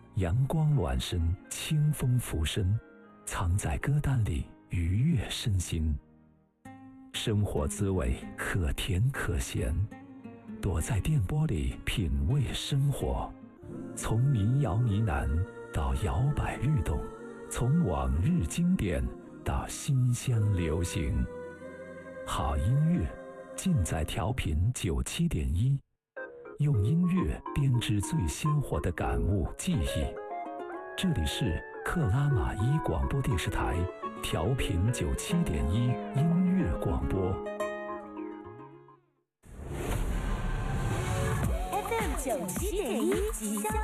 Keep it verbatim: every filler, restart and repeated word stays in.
阳光暖身，清风拂身，藏在歌单里，愉悦身心。生活滋味可甜可咸，躲在电波里品味生活。从民谣呢喃到摇摆律动，从往日经典到新鲜流行，好音乐尽在调频九七点一，用音乐编织最鲜活的感悟记忆。这里是克拉玛依广播电视台调频九七点一音乐广播 F M 九七点一吉祥